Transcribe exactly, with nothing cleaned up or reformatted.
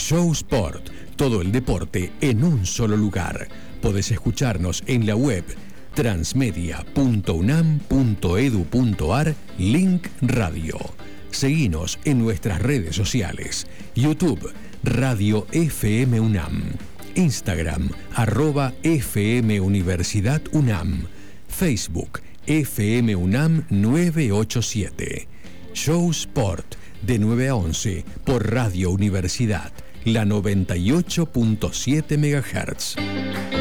Show Sport, todo el deporte en un solo lugar. Podés escucharnos en la web transmedia punto unam punto edu punto ar, link radio. Seguinos en nuestras redes sociales. YouTube, Radio F M UNAM. Instagram, arroba F M Universidad UNAM. Facebook, F M UNAM nueve ocho siete. Show Sport, de nueve a once, por Radio Universidad, la noventa y ocho punto siete megahertz.